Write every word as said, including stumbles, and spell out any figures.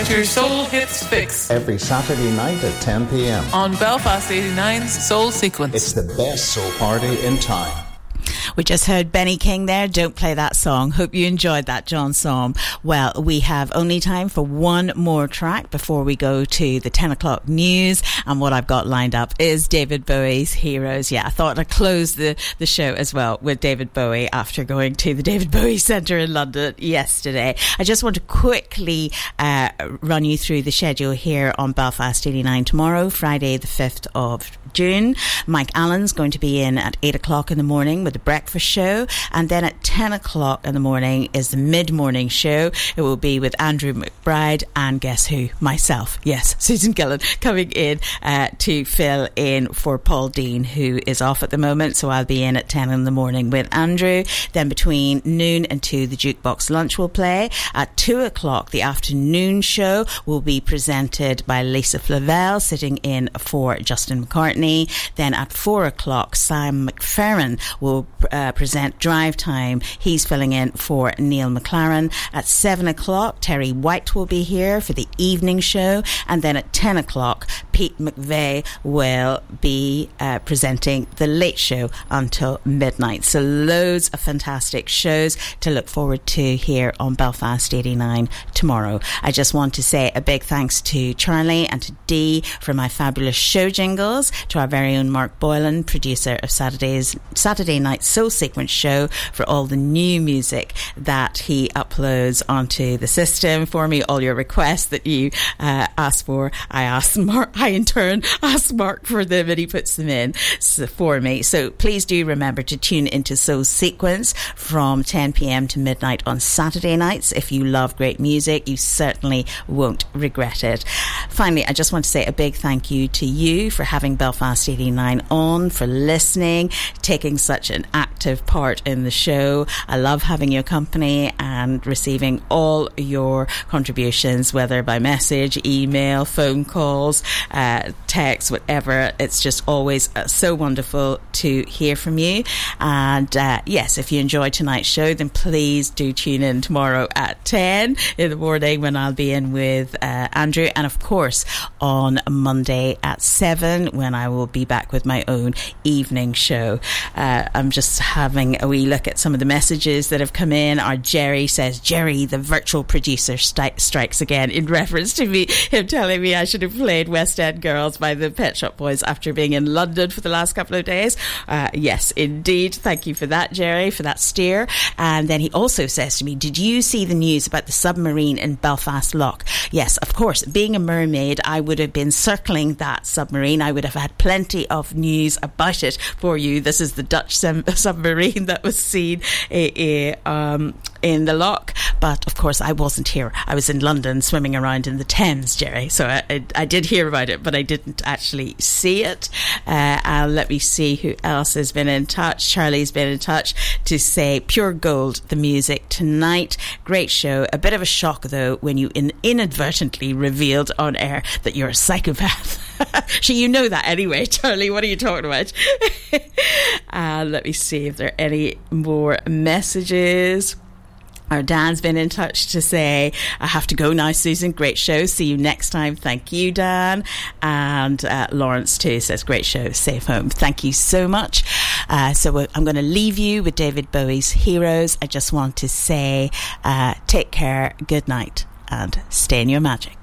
Your Soul Hits Fix. Every Saturday night at ten p.m. on Belfast eighty-nine's Soul Sequence. It's the best soul party in town. We just heard Benny King there. Don't play that song. Hope you enjoyed that, John Somme. Well, we have only time for one more track before we go to the ten o'clock news. And what I've got lined up is David Bowie's Heroes. Yeah, I thought I'd close the, the show as well with David Bowie after going to the David Bowie Centre in London yesterday. I just want to quickly uh, run you through the schedule here on Belfast eighty-nine tomorrow, Friday the fifth of June. Mike Allen's going to be in at eight o'clock in the morning with the breakfast show, and then at ten o'clock in the morning is the mid-morning show. It will be with Andrew McBride and guess who? Myself. Yes, Susan Gillen coming in uh, to fill in for Paul Dean, who is off at the moment, so I'll be in at ten in the morning with Andrew. Then between noon and two, the Jukebox Lunch will play. At two o'clock, the afternoon show will be presented by Lisa Flavelle, sitting in for Justin McCartney. Then at four o'clock, Sam McFerrin will uh, present Drive Time. He's filling in for Neil McLaren. At seven o'clock, Terry White will be here for the evening show. And then at ten o'clock, Pete McVeigh will be uh, presenting The Late Show until midnight. So loads of fantastic shows to look forward to here on Belfast eighty-nine tomorrow. I just want to say a big thanks to Charlie and to Dee for my fabulous show jingles, to our very own Mark Boylan, producer of Saturday's Saturday Night Soul Sequence show, for all the new music that he uploads onto the system for me, all your requests that you uh, ask for. I ask Mark, I in turn ask Mark for them, and he puts them in for me. So please do remember to tune into Soul Sequence from ten p.m. to midnight on Saturday nights. If you love great music, you certainly won't regret it. Finally, I just want to say a big thank you to you for having Belfast eighty-nine on, for listening, taking such an active part in the show. I love having your company and receiving all your contributions, whether by message, email, phone calls, uh, text, whatever. It's just always uh, so wonderful to hear from you. And uh, yes, if you enjoyed tonight's show, then please do tune in tomorrow at ten in the morning when I'll be in with uh, Andrew, and of course on Monday at seven when I will be back with my own evening show. Uh, I'm just having a wee look at some of the messages that have come in. Our Jerry says, Jerry, the virtual producer, sti- strikes again, in reference to me, him telling me I should have played West End Girls by the Pet Shop Boys after being in London for the last couple of days. Uh, yes, indeed. Thank you for that, Jerry, for that steer. And then he also says to me, did you see the news about the submarine in Belfast Lough? Yes, of course. Being a mermaid, I would have been circling that submarine. I would have had plenty of news about it for you. This is the Dutch sem- submarine that was seen uh, uh, um, in the Lough. But of course, I wasn't here. I was in London swimming around in the Thames, Jerry. So I, I, I did hear about it, but I didn't actually see it. Uh, uh, let me see who else has been in touch. Charlie's been in touch to say Pure Gold, the music tonight. Great show. A bit of a shock, though, when you in- inadvertently revealed on air that you're a psychopath. So you know that anyway, Charlie. What are you talking about? uh, let me see if there are any more messages. Our Dan's been in touch to say, I have to go now, Susan. Great show. See you next time. Thank you, Dan. And uh, Lawrence, too, says, great show. Safe home. Thank you so much. Uh, so I'm going to leave you with David Bowie's Heroes. I just want to say, uh, take care, good night, and stay in your magic.